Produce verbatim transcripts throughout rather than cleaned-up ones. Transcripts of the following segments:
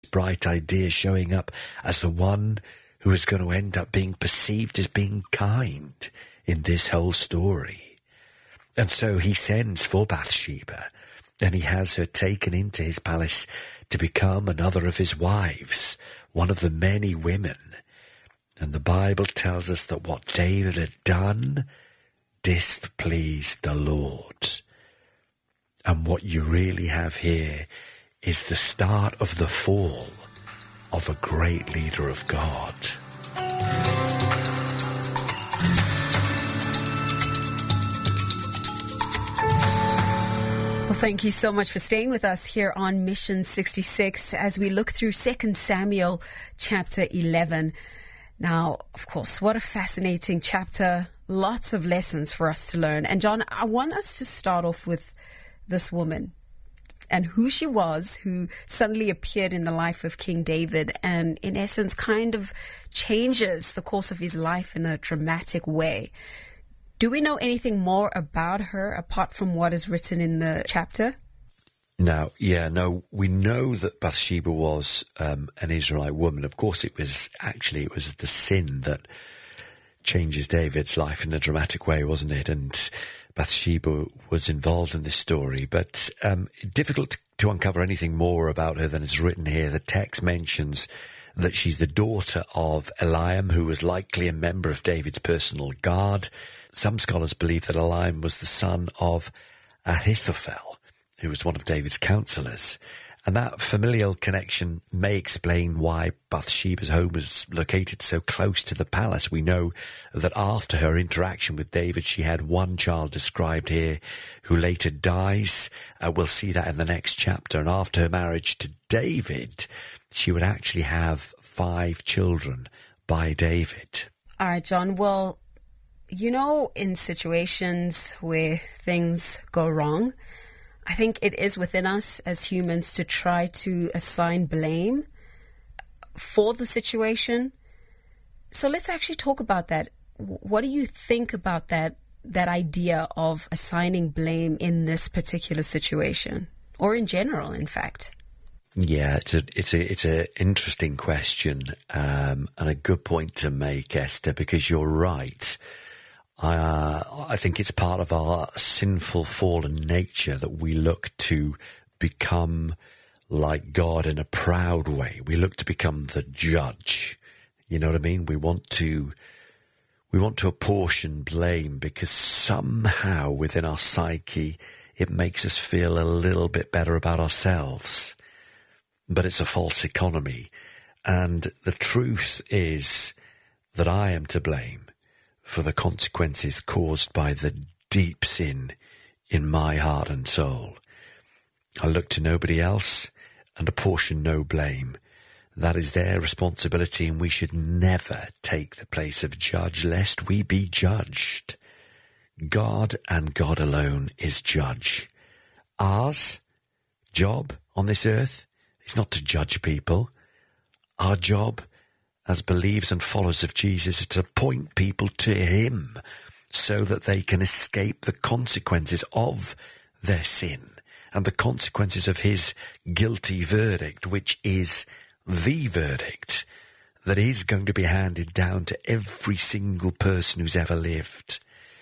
bright idea showing up as the one who is going to end up being perceived as being kind in this whole story. And so he sends for Bathsheba, and he has her taken into his palace to become another of his wives, one of the many women. And the Bible tells us that what David had done displeased the Lord. And what you really have here is the start of the fall of a great leader of God. Well, thank you so much for staying with us here on Mission sixty-six as we look through Second Samuel chapter eleven. Now, of course, what a fascinating chapter. Lots of lessons for us to learn. And John, I want us to start off with this woman and who she was, who suddenly appeared in the life of King David and, in essence, kind of changes the course of his life in a dramatic way. Do we know anything more about her apart from what is written in the chapter? Now, yeah, no, we know that Bathsheba was um, an Israelite woman. Of course, it was actually, it was the sin that changes David's life in a dramatic way, wasn't it? And Bathsheba was involved in this story, but um, difficult to uncover anything more about her than is written here. The text mentions that she's the daughter of Eliam, who was likely a member of David's personal guard. Some scholars believe that Eliam was the son of Ahithophel, who was one of David's counselors. And that familial connection may explain why Bathsheba's home was located so close to the palace. We know that after her interaction with David, she had one child described here who later dies. Uh, we'll see that in the next chapter. And after her marriage to David, she would actually have five children by David. All right, John. Well, you know, in situations where things go wrong, I think it is within us as humans to try to assign blame for the situation. So let's actually talk about that. What do you think about that, that idea of assigning blame in this particular situation, or in general, in fact? Yeah, it's a it's a it's a interesting question, um, and a good point to make, Esther, because you're right. Uh, I think it's part of our sinful, fallen nature that we look to become like God in a proud way. We look to become the judge. You know what I mean? We want to, we want to apportion blame because somehow within our psyche, it makes us feel a little bit better about ourselves. But it's a false economy. And the truth is that I am to blame for the consequences caused by the deep sin in my heart and soul. I look to nobody else and apportion no blame. That is their responsibility, and we should never take the place of judge, lest we be judged. God and God alone is judge. Ours job on this earth is not to judge people. Our job as believers and followers of Jesus is to point people to him so that they can escape the consequences of their sin and the consequences of his guilty verdict, which is the verdict that is going to be handed down to every single person who's ever lived.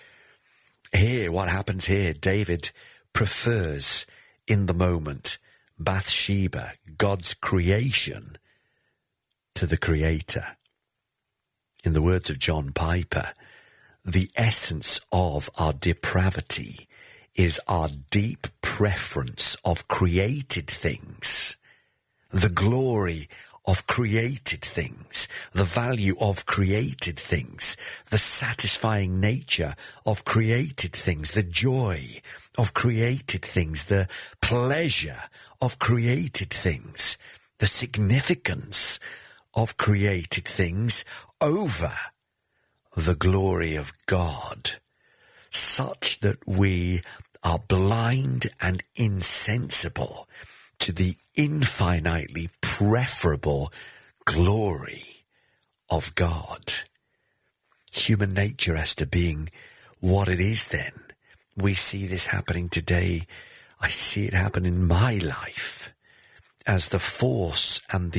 Here, what happens here, David prefers in the moment Bathsheba, God's creation, to the Creator. In the words of John Piper, the essence of our depravity is our deep preference of created things, the glory of created things, the value of created things, the satisfying nature of created things, the joy of created things, the pleasure of created things, the significance of created things over the glory of God, such that we are blind and insensible to the infinitely preferable glory of God. Human nature as to being what it is then. We see this happening today. I see it happen in my life. as the force and